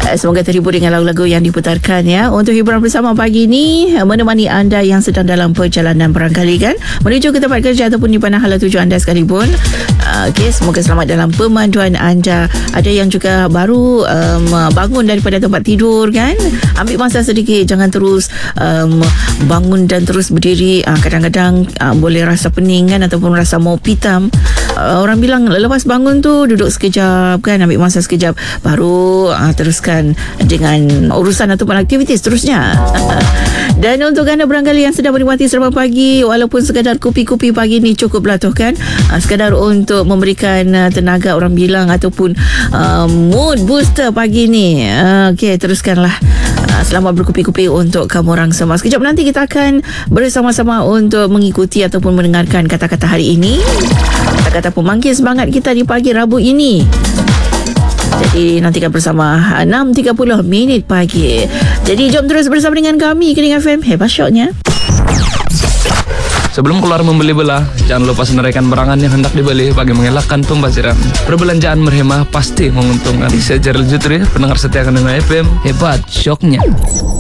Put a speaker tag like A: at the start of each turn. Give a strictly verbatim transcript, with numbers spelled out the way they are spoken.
A: Semoga terhibur dengan lagu-lagu yang diputarkan ya. Untuk hiburan bersama pagi ni, menemani anda yang sedang dalam perjalanan barangkali kan, menuju ke tempat kerja ataupun di mana hala tuju anda sekalipun. Okey, semoga selamat dalam pemanduan anda. Ada yang juga baru um, bangun daripada tempat tidur kan, ambil masa sedikit, jangan terus um, bangun dan terus berdiri. uh, Kadang-kadang uh, boleh rasa pening kan, ataupun rasa mau pitam. uh, Orang bilang lepas bangun tu duduk sekejap kan, ambil masa sekejap, baru uh, teruskan dengan urusan ataupun aktiviti seterusnya. Dan untuk anda barangkali yang sedang menikmati sarapan pagi, walaupun sekadar kopi-kopi pagi ni cukuplah tu kan, uh, sekadar untuk memberikan uh, tenaga, orang bilang, ataupun uh, mood booster pagi ni. uh, Okey, teruskanlah. uh, Selamat berkopi-kopi untuk kamu orang semua. Sekejap nanti kita akan bersama-sama untuk mengikuti ataupun mendengarkan kata-kata hari ini, kata-kata pemanggil semangat kita di pagi Rabu ini. Jadi nantikan bersama enam tiga puluh minit pagi. Jadi jom terus bersama dengan kami Keling F M. Hebat syoknya.
B: Sebelum keluar membeli belah, jangan lupa senaraikan barangan yang hendak dibeli bagi mengelakkan pembaziran. Perbelanjaan berhemah pasti menguntungkan. Saya Gerald Jutri, pendengar setia Keling F M. Hebat syoknya.